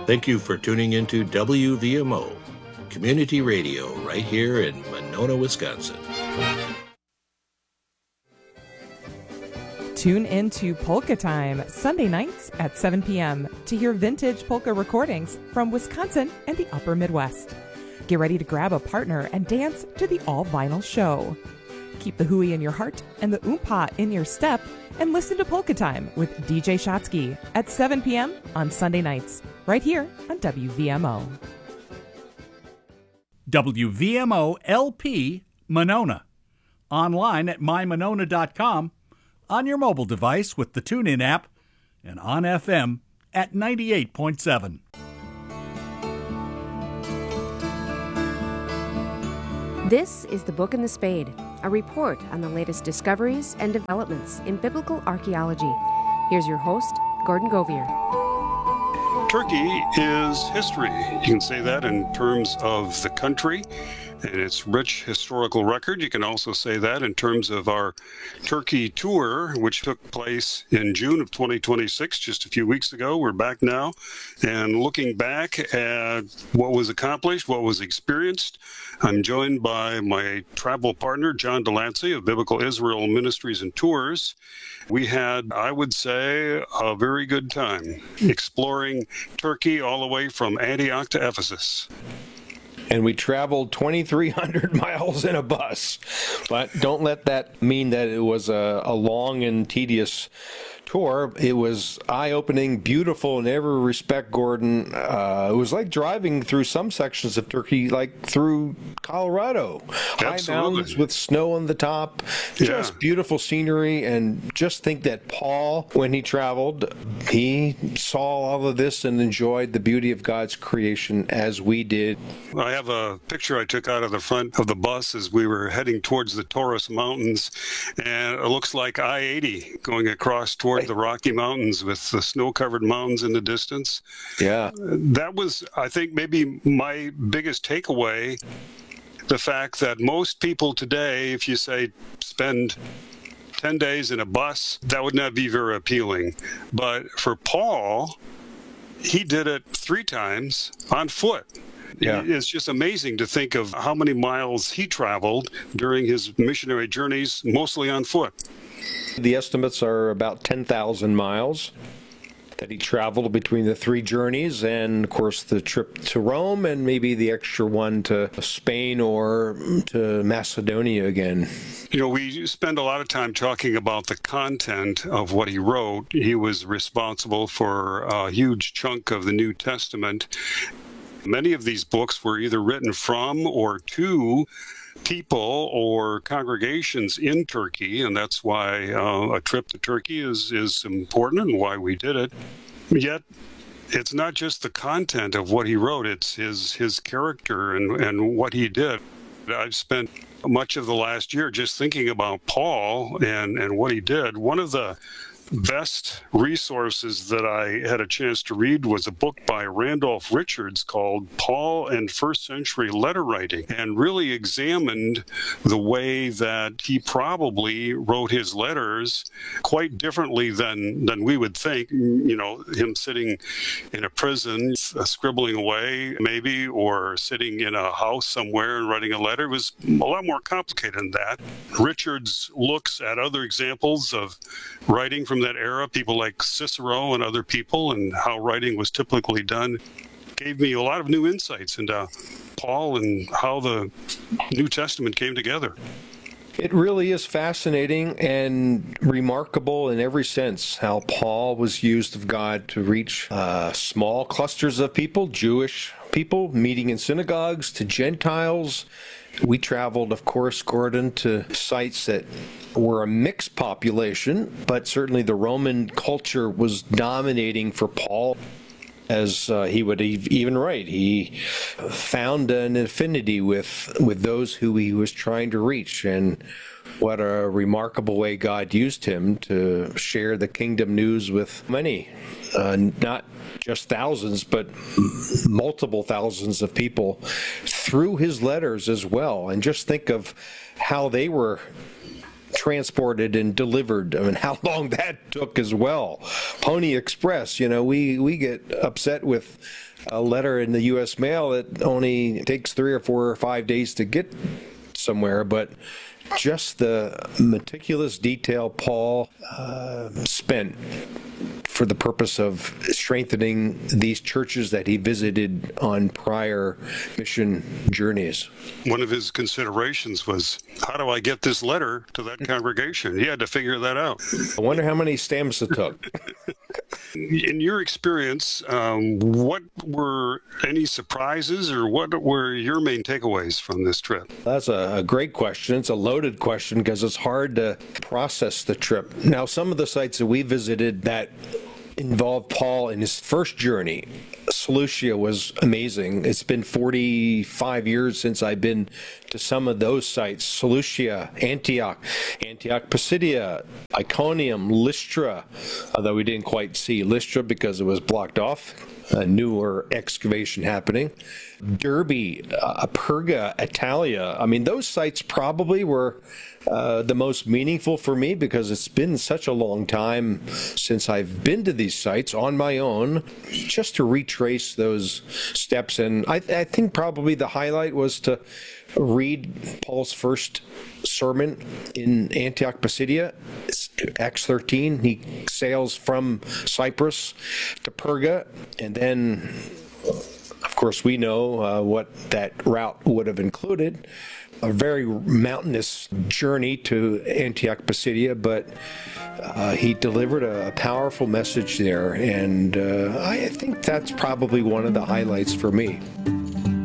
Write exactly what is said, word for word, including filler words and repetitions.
Thank you for tuning into W V M O, Community Radio, right here in Monona, Wisconsin. Tune in to Polka Time, Sunday nights at seven p.m. to hear vintage polka recordings from Wisconsin and the upper Midwest. Get ready to grab a partner and dance to the all-vinyl show. Keep the hooey in your heart and the oompa in your step and listen to Polka Time with D J Shotsky at seven p.m. on Sunday nights, right here on W V M O. W V M O L P Monona. Online at my monona dot com, on your mobile device with the TuneIn app, and on F M at ninety-eight point seven. This is The Book and the Spade, a report on the latest discoveries and developments in biblical archaeology. Here's your host, Gordon Govier. Turkey is history. You can say that in terms of the country and its rich historical record. You can also say that in terms of our Turkey tour, which took place in June of twenty twenty-six, just a few weeks ago. We're back now and looking back at what was accomplished, what was experienced. I'm joined by my travel partner, John Delancey of Biblical Israel Ministries and Tours. We had, I would say, a very good time exploring Turkey all the way from Antioch to Ephesus. And we traveled twenty-three hundred miles in a bus. But don't let that mean that it was a, a long and tedious tour. It was eye-opening, beautiful in every respect, Gordon. Uh, it was like driving through some sections of Turkey, like through Colorado. Absolutely. High mountains with snow on the top. Just Yeah. beautiful scenery. And just think that Paul, when he traveled, he saw all of this and enjoyed the beauty of God's creation as we did. I have a picture I took out of the front of the bus as we were heading towards the Taurus Mountains, and it looks like I eighty going across toward the Rocky Mountains with the snow-covered mountains in the distance. Yeah. That was, I think, maybe my biggest takeaway, the fact that most people today, if you say spend ten days in a bus, that would not be very appealing. But for Paul, he did it three times on foot. Yeah. It's just amazing to think of how many miles he traveled during his missionary journeys, mostly on foot. The estimates are about ten thousand miles that he traveled between the three journeys, and of course the trip to Rome, and maybe the extra one to Spain or to Macedonia again. You know, we spend a lot of time talking about the content of what he wrote. He was responsible for a huge chunk of the New Testament. Many of these books were either written from or to people or congregations in Turkey, and that's why uh, a trip to Turkey is, is important and why we did it. Yet, it's not just the content of what he wrote, it's his, his character and, and what he did. I've spent much of the last year just thinking about Paul and, and what he did. One of the best resources that I had a chance to read was a book by Randolph Richards called Paul and First Century Letter Writing, and really examined the way that he probably wrote his letters quite differently than, than we would think. You know, him sitting in a prison, uh, scribbling away maybe, or sitting in a house somewhere and writing a letter. It was a lot more complicated than that. Richards looks at other examples of writing from that era, people like Cicero and other people, and how writing was typically done. Gave me a lot of new insights into Paul and how the New Testament came together. It really is fascinating and remarkable in every sense how Paul was used of God to reach uh, small clusters of people, Jewish people meeting in synagogues, to Gentiles. We traveled, of course, Gordon, to sites that were a mixed population, but certainly the Roman culture was dominating for Paul. As uh, he would even write, he found an affinity with with those who he was trying to reach, and what a remarkable way God used him to share the kingdom news with many, uh, not just thousands, but multiple thousands of people through his letters as well. And just think of how they were transported and delivered. I mean, how long that took as well. Pony Express, you know, we, we get upset with a letter in the U S mail that only takes three or four or five days to get somewhere, but just the meticulous detail Paul uh, spent for the purpose of strengthening these churches that he visited on prior mission journeys. One of his considerations was, how do I get this letter to that congregation? He had to figure that out. I wonder how many stamps it took. In your experience, um, what were any surprises, or what were your main takeaways from this trip? That's a, a great question. It's a loaded question because it's hard to process the trip. Now, some of the sites that we visited that involved Paul in his first journey, Seleucia was amazing. It's been forty-five years since I've been to some of those sites. Seleucia, Antioch, Antioch Pisidia, Iconium, Lystra, although we didn't quite see Lystra because it was blocked off. A newer excavation happening. Derbe, uh, Perga, Italia. I mean, those sites probably were uh, the most meaningful for me because it's been such a long time since I've been to these sites on my own, just to retrace those steps. And I, I think probably the highlight was to read Paul's first sermon in Antioch Pisidia, Acts thirteen. He sails from Cyprus to Perga, and then, of course, we know uh, what that route would have included. A very mountainous journey to Antioch Pisidia, but uh, he delivered a, a powerful message there, and uh, I think that's probably one of the highlights for me.